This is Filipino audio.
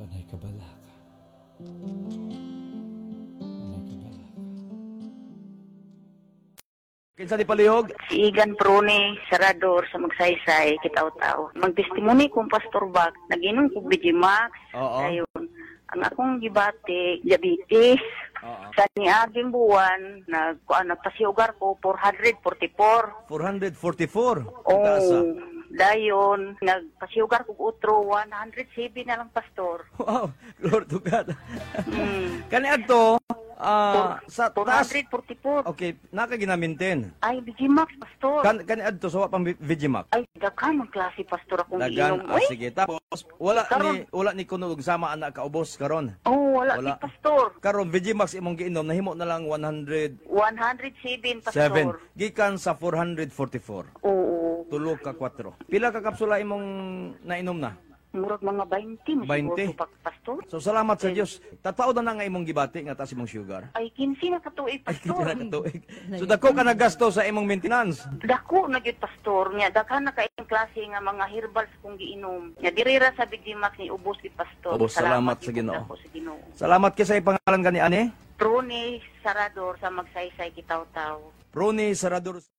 Panay kabala ka. Panay kabala ka. Kinsa di palihog? Si Igan Prone, Sarador sa Magsaysay, Kitaw-Taw. Magtestimony kong Pastor Bak, naginom ko Vigimax. Oo. Ayun. Ang akong gibati, diabetes. Oo. Sa niaging buwan, nagpasiugar ko 444. 444. Oh, Taasa. dayon, nagpasiugar ko utro 107 na lang, Pastor. Wow, Lord to God. Kani adto sa taas. 444. Okay, nakaginamintin. Ay, Vigimax, Pastor. Kani adto sa pang Vigimax. Ay, daghan ang klase, Pastor, akong Dagan, giinom. Uy, sige. Tapos wala Karon. ni kuno og sama anak kaubos karon. oh, wala, Wala. si Pastor. Karon Vigimax imong giinom nahimo na lang 107 107, Pastor. gikan sa 444. Oo. Tulo ka 4. Pila ka kapsula imong nainom na? Murag mga 20. 20? Pastor. So salamat sa Dios. Tatao na nga imong gibati nga taas imong sugar. Ay, 15 na katuig, Ay, Pastor. kita na katuig. So dako ka nagasto sa imong maintenance. Dako na gyud, Pastor. Nya daghan na kayong klase nga mga herbals kung giinom. Nya dirira sa Vigimax ni ubos gid, Pastor. Ubos, salamat sa gyud Ginoo. dako sa Ginoo. Salamat kay sa pangalan gani ani. Prone Sarador sa Magsaysay, Kitaw-Taw. Roni Sarador.